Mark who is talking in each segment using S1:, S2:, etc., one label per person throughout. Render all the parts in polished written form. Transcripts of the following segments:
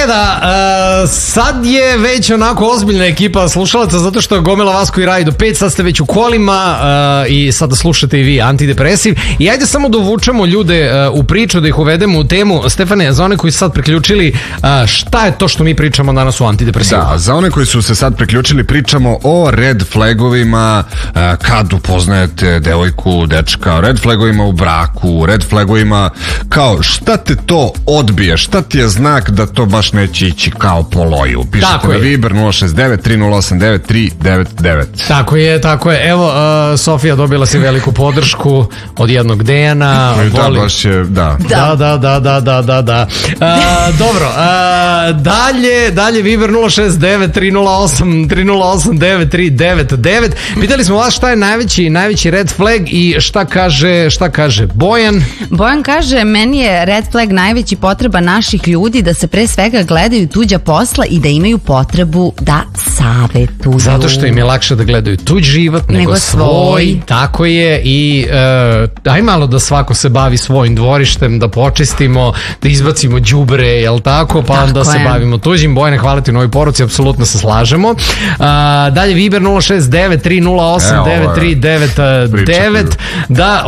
S1: sreda, sad je već onako ozbiljna ekipa slušalaca zato što gomila vas koji radi do 5, sad ste već u kolima i sada slušate i vi Antidepresiv i ajde samo da uvučemo ljude u priču, da ih uvedemo u temu. Stefane, za one koji su sad priključili, šta je to što mi pričamo danas u Antidepresivu?
S2: Da, za one koji su se sad priključili pričamo o red flagovima kad upoznajete devojku, dečka, red flagovima u braku, red flagovima kao šta te to odbije, šta ti je znak da to baš neće ići kao po loju. Pišete na Viber 069 3089 399.
S1: Tako je. Evo, Sofija, dobila si veliku podršku od jednog Dejana.
S2: Da, baš je, da.
S1: Da. Dobro, dalje Viber 069 308 939. Pitali smo vas šta je najveći red flag i šta kaže Bojan?
S3: Bojan kaže, meni je red flag najveći potreba naših ljudi da se pre svega gledaju tuđa posla i da imaju potrebu da savetuju.
S1: Zato što im je lakše da gledaju tuđ život nego svoj. Tako je i aj malo da svako se bavi svojim dvorištem, da počistimo, da izbacimo đubre, jel tako? Pa onda se bavimo tuđim. Bojane, hvala ti u novoj poruci, apsolutno se slažemo. Dalje Viber 069 308 939. Da,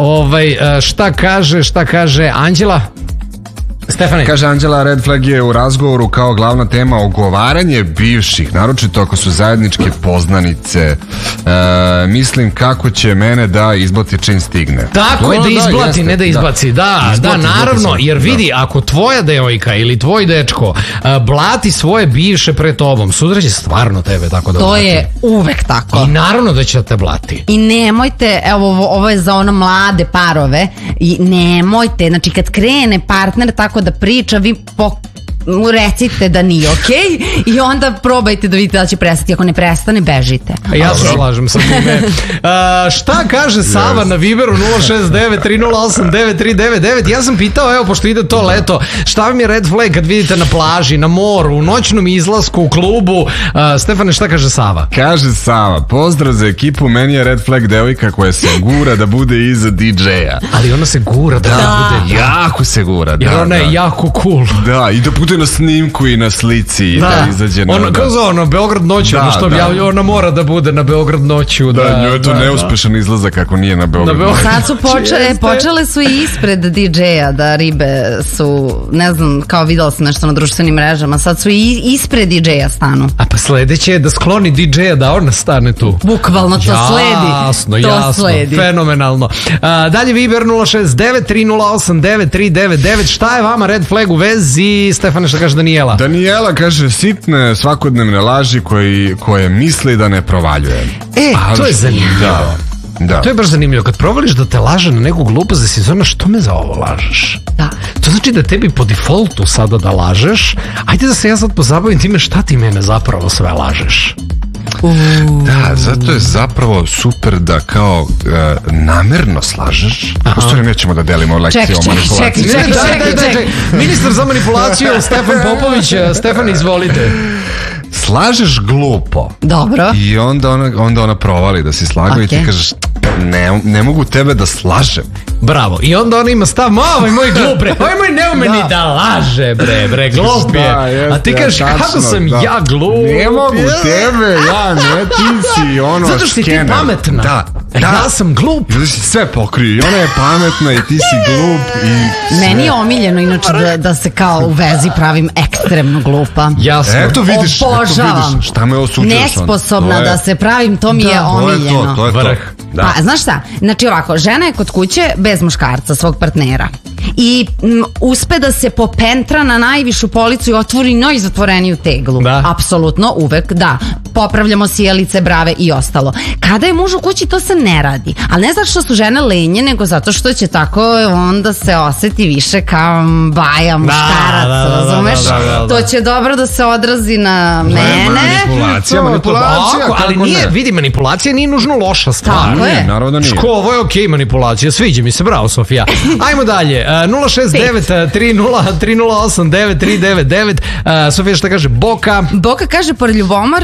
S1: šta kaže Anđela? Stefane.
S2: Kaže Anđela, red flag je u razgovoru kao glavna tema ogovaranje bivših, naročito ako su zajedničke poznanice. Mislim kako će mene da izblati čim stigne.
S1: Tako je, da izblati, ne da izbaci. Da, naravno, jer vidi, ako tvoja devojka ili tvoj dečko blati svoje bivše pred tobom, sutra će stvarno tebe tako da blati.
S3: To je uvek tako.
S1: I naravno da će te blati.
S3: I nemojte, evo, ovo je za ono mlade parove, i nemojte, znači kad krene partner tako da priča, vi recite da nije okej i onda probajte da vidite da će prestati. Ako ne prestane, bežite.
S1: Ja se slažem sa time. Šta kaže Sava na Viberu 069 308 9399? Ja sam pitao, evo, pošto ide to leto, šta vam je red flag kad vidite na plaži, na moru, u noćnom izlasku, u klubu? Stefane, šta kaže Sava?
S2: Kaže Sava, pozdrav za ekipu, meni je red flag devojka koja se gura da bude iza DJ-a.
S1: Ali ona se gura da bude.
S2: Jako se gura, da.
S1: Jer ona je jako cool.
S2: Da, i da bude na snimku i na slici i da izađe na...
S1: Ono, kao za ono, Beograd noću, ono što objavlja, ona mora da bude na Beograd noću.
S2: Da, njoj je to neuspešan izlazak ako nije na Beograd noću.
S3: Sad su počele su i ispred DJ-a da ribe su, ne znam, kao videla sam nešto na društvenim mrežama, sad su i ispred DJ-a stanu.
S1: A pa sledeće je da skloni DJ-a da ona stane tu.
S3: Bukvalno to sledi.
S1: Jasno, fenomenalno. Dalje Viber 069 308 9399. Šta je vama red flag u vezi? Stefane, šta kaže Daniela?
S2: Daniela kaže sitne svakodnevne laži koje misli da ne provaljuje.
S1: To je zanimljivo.
S2: Da.
S1: To je baš zanimljivo. Kad provališ da te laže na neku glupost, da si zona, što me za ovo lažeš?
S3: Da.
S1: To znači da tebi po defaultu sada da lažeš. Ajde da se ja sad pozabavim time šta ti mene zapravo sve lažeš.
S2: Da, zato je zapravo super da kao namerno slažeš. U stvari nećemo da delimo lekcije o manipulaciji.
S3: Čekaj.
S1: Ministar za manipulaciju Stefan Popović. Stefan, izvolite.
S2: Slažeš glupo.
S3: Dobro.
S2: I onda ona provali da si slagao i ti kažeš ne mogu tebe da slažem.
S1: Bravo. I onda ona ima stav, ovaj moj glup, ovaj moj ne ume ni da laže, bre, glup je. A ti kažeš, kako sam ja glup?
S2: Ne mogu tebe, ja ne, ti si ono
S1: zato što si ti pametna.
S2: Da.
S1: Ja sam glup.
S2: Zato si sve pokrio. I ona je pametna i ti si glup.
S3: Meni je omiljeno inače da se kao u vezi pravim ekstremno glupa.
S1: Jasno.
S2: Eto vidiš, šta me osuđuješ.
S3: Nesposobna da se pravim, to mi je omiljeno.
S2: To je to.
S3: Pa, znaš šta? Znači ovako, žena je kod kuće bez muškarca, svog partnera. I uspe da se popentra na najvišu policu i otvori najzatvoreniju teglu. Apsolutno, uvek, da. Popravljamo sijalice, brave i ostalo. Kada je muž u kući, to se ne radi. Ali ne zato što su žene lenje, nego zato što će tako onda se oseti više kao baja muškarac, razumeš? To će dobro da se odrazi na mene.
S2: Manipulacija.
S1: Ali nije, vidi, manipulacija nije nužno loša stvar.
S3: Tako je.
S2: Naravno da nije.
S1: Ovo je okej manipulacija, sviđa mi se, bravo Sofija. Ajmo dalje, 069 308 9399. Sofija, šta kaže Boka?
S3: Boka kaže, pored ljubomore, da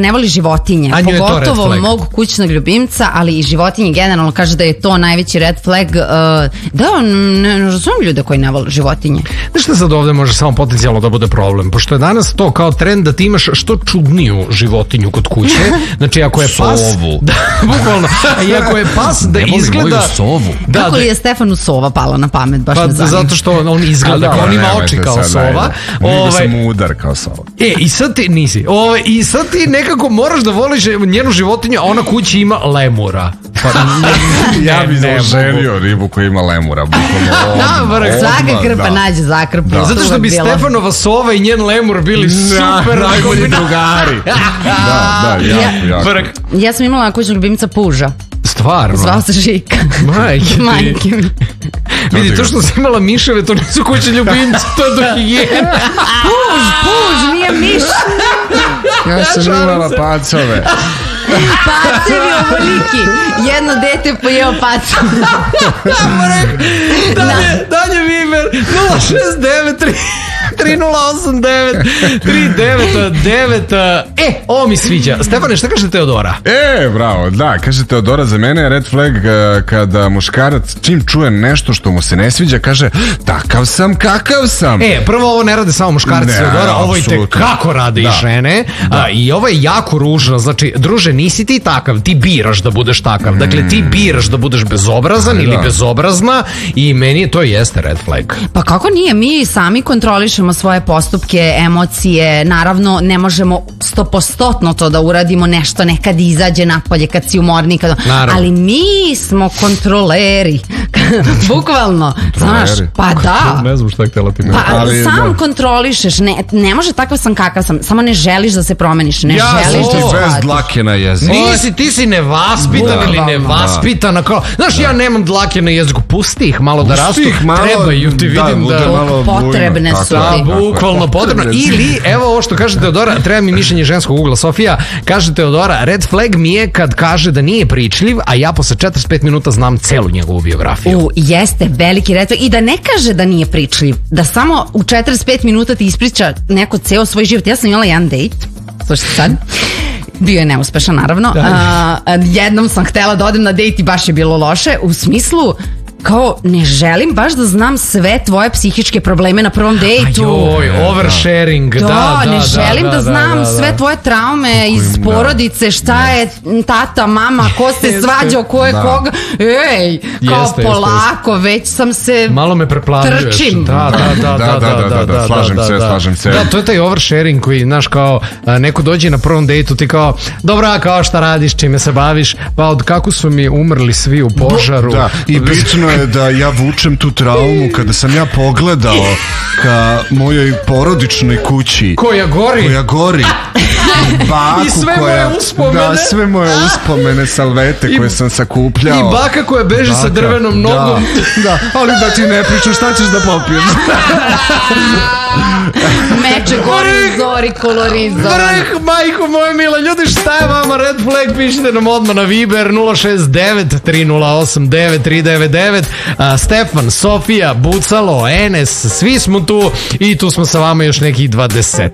S3: ne voli životinje, pogotovo mog kućnog ljubimca, ali i životinje generalno, kaže da je to najveći red flag. Da, ne razumijem ljude koji ne vole životinje.
S1: Znaš šta sad ovde može samo potencijalno da bude problem, pošto je danas to kao trend da ti imaš što čudniju životinju kod kuće, znači ako je pas...
S2: Sovu.
S1: Da, bukvalno. I ako je pas da izgleda...
S2: sovu.
S3: Kako li je Stefanu sova pala na pamet, baš me zanima.
S1: Zato što on izgleda kao on ima oči kao sova.
S2: Nego sam mudar kao sova.
S1: I sad ti nisi. I sad ti nekako moraš da voliš njenu životinju, a ona kući ima lemura.
S2: Ja bih zaželio ribu koja ima lemura.
S3: Svaka krpa nađe zakrpu.
S1: Zato što bi Stefanova sova i njen lemur bili super
S2: najbolji drugari. Da, jako.
S3: Ja sam imala kućnog ljubimca puža.
S1: Stvarno?
S3: Zvao se Žika. Majke mi.
S1: Vidi, to što si imala miševe, to nisu kućni ljubimci, to je do higijene.
S3: Puž, nije miš.
S2: Ja sam imala pacove.
S3: Pacevi ovoliki. Jedno dete pojeo pacom.
S1: Dalje Viber 069 3089 399. Ovo mi sviđa. Stefane, šta kaže Teodora?
S2: Bravo, da, kaže Teodora, za mene je red flag kada muškarac čim čuje nešto što mu se ne sviđa, kaže takav sam, kakav sam.
S1: Prvo ovo ne rade samo muškarci, Teodora, ovo i tekako rade i žene. I ovo je jako ružno, znači, druže, nisi ti takav, ti biraš da budeš takav. Dakle, ti biraš da budeš bezobrazan ili bezobrazna i meni to jeste red flag.
S3: Pa kako nije, mi sami kontrolišemo svoje postupke, emocije, naravno ne možemo 100% to da uradimo, nešto nekad izađe napolje kad si umorni, ali mi smo kontroleri. Bukvalno, znaš, pa da.
S1: Ne znam šta htjela ti me.
S3: Pa sam kontrolišeš, ne može takav sam kakav sam, samo ne želiš da se promeniš, ne želiš da
S2: bez dlake na jeziku.
S1: Ti si nevaspitan ili nevaspitana. Znaš, ja nemam dlake na jeziku, pusti ih malo da rastu, trebaju ti, vidim da
S3: potrebne su ti.
S1: Bukvalno potrebno. Ili, evo ovo što kaže Teodora, treba mi mišljenje ženskog ugla. Sofija, kaže Teodora, red flag mi je kad kaže da nije pričljiv, a ja posle 45 minuta znam celu njegovu biografiju.
S3: Jeste, veliki red flag. I da ne kaže da nije pričljiv, da samo u 45 minuta ti ispriča neko ceo svoj život. Ja sam imala jedan dejt, slušajte sad, bio je neuspešan naravno. Jednom sam htela da odem na dejt i baš je bilo loše, u smislu kao ne želim baš da znam sve tvoje psihičke probleme na prvom dejtu.
S1: Oversharing.
S3: Ne želim da znam sve tvoje traume iz porodice, šta je tata, mama, ko se svađao, ko je koga. Kao polako, već sam se
S1: malo me preplavljuješ.
S3: Trčim.
S2: Da, slažem se.
S1: Da, to je taj oversharing koji, znaš, kao neko dođe na prvom dejtu, ti kao, dobra, kao šta radiš, čime se baviš, pa od kako su mi umrli svi u požaru.
S2: I bitno je da ja vučem tu traumu kada sam ja pogledao ka mojoj porodičnoj kući koja gori baku
S1: i sve moje uspomene,
S2: sve moje uspomene, salvete koje sam sakupljao
S1: i baka koja beži sa drvenom nogom,
S2: ali da ti ne pričam šta ćeš da popiješ.
S3: Meče gori zori kolorizovan.
S1: Majko moja mila, ljudi, šta je vama red flag? Pišite nam odmah na Viber 069 308 9399. Stefan, Sofija, Bucalo, Enes, svi smo tu i tu smo sa vama još nekih 20.